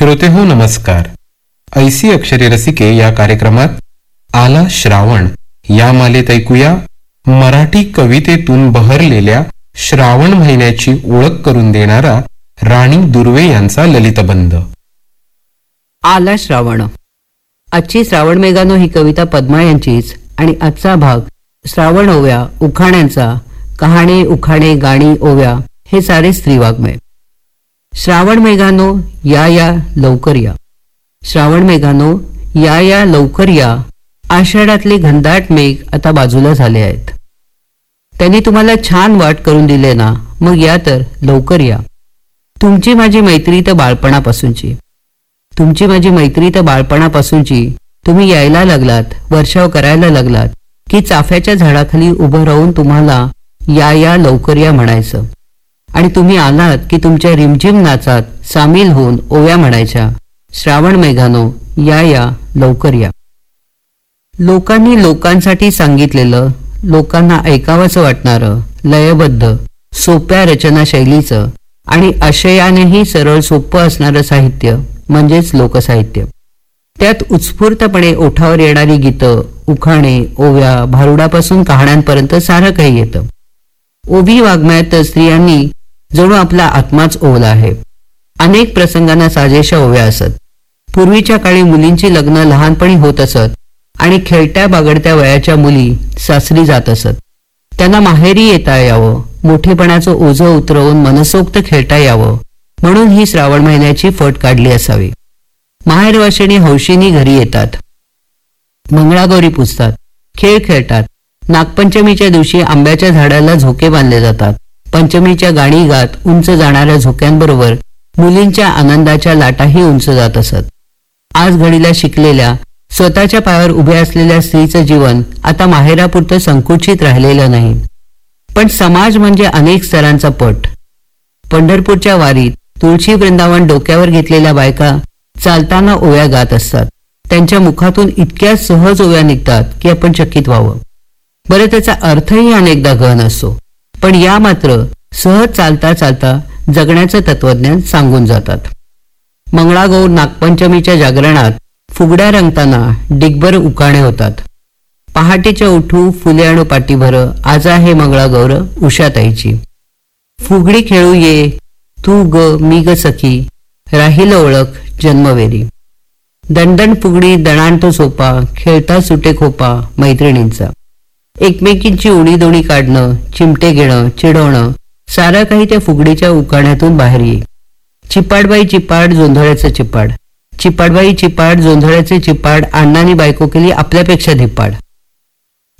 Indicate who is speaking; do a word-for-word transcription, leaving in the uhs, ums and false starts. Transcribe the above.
Speaker 1: श्रोते हो नमस्कार. ऐसी अक्षरे रसिके या कार्यक्रमात आला श्रावण या मालेत ऐकूया मराठी कवितेतून बहरलेल्या श्रावण महिन्याची ओळख करून देणारा राणी दुर्वे यांचा ललितबंध.
Speaker 2: आला श्रावण. आजची श्रावण मेघानो ही कविता पद्मा यांचीच आणि आजचा भाग श्रावण ओव्या उखाण्यांचा. कहाणे उखाणे गाणी ओव्या हे सारे स्त्रीवाङ्मय. श्रावण मेघानो या या लवकर या. श्रावण मेघानो या या लवकर या. आषाढातले घनदाट मेघ आता बाजूला झाले आहेत. त्यांनी तुम्हाला छान वाट करून दिले ना, मग या तर लवकर या. तुमची माझी मैत्री तर बाळपणापासूनची तुमची माझी मैत्री तर बाळपणापासूनची तुम्ही यायला लागलात, वर्षाव करायला लागलात की चाफ्याच्या झाडाखाली उभं राहून तुम्हाला या या लवकर या म्हणायचं. आणि तुम्ही आलात की तुमच्या रिमझिम नाचात सामील होऊन ओव्या म्हणायच्या. श्रावण मेघानो या या लवकर या. लोकांनी लोकांसाठी सांगितलेलं, लोकांना ऐकावंसं वाटणारं, लयबद्ध सोप्या रचना शैलीचं आणि आशयानेही सरळ सोपं असणारं साहित्य म्हणजेच लोकसाहित्य. त्यात उत्स्फूर्तपणे ओठावर येणारी गीतं, उखाणे, ओव्या, भारुडापासून कहाण्यांपर्यंत सारं काही येतं. ओवी वाङ्मयात स्त्रियांनी जणू आपला आत्माच ओवला आहे. अनेक प्रसंगांना साजेशा ओव्या असत. पूर्वीच्या काळी मुलींची लग्न लहानपणी होत असत आणि खेळत्या बागडत्या वयाच्या मुली सासरी जात असत. त्यांना माहेरी येता यावं, मोठेपणाचं ओझं उतरवून मनसोक्त खेळता यावं म्हणून ही श्रावण महिन्याची फट काढली असावी. माहेरवाशिणी हौशीनी घरी येतात, मंगळागौरी पुजतात, खेळ खेळतात. नागपंचमीच्या दिवशी आंब्याच्या झाडाला झोके बांधले जातात. पंचमीच्या गाणी गात उंच जाणाऱ्या झोक्यांबरोबर मुलींच्या आनंदाच्या लाटाही उंच जात असत. आज घडीला शिकलेल्या स्वतःच्या पायावर उभ्या असलेल्या स्त्रीचं जीवन आता माहेरापुरतं संकुचित राहिलेलं नाही. पण समाज म्हणजे अनेक स्तरांचा पट. पंढरपूरच्या वारीत तुळशी वृंदावन डोक्यावर घेतलेल्या बायका चालताना ओव्या गात असतात. त्यांच्या मुखातून इतक्या सहज ओव्या निघतात की आपण चकित व्हावं. बरं, त्याचा अर्थही अनेकदा गहन असतो, पण या मात्र सहज चालता चालता जगण्याचं तत्वज्ञान सांगून जातात. मंगळागौर नागपंचमीच्या जागरणात फुगड्या रंगताना डिगभर उखाणे होतात. पहाटेच्या उठू फुले आणू पाठीभर, आज आहे मंगळागौर उषाताईची. फुगडी खेळू ये तू ग मी ग सखी, राहील ओळख जन्मवेरी. दणदण फुगडी दणांत सोपा, खेळता सुटे खोपा मैत्रिणींचा. एकमेकींची उणी दोणी काढणं, चिमटे घेणं, चिडवणं सारं काही त्या फुगडीच्या उखाण्यातून बाहेर ये. चिपाडबाई चिपाड जोंधळ्याचं चिपाड, चिपाडबाई चिपाड जोंधळ्याचे चिपाड, अण्णांनी बायको केली आपल्यापेक्षा धिपाड.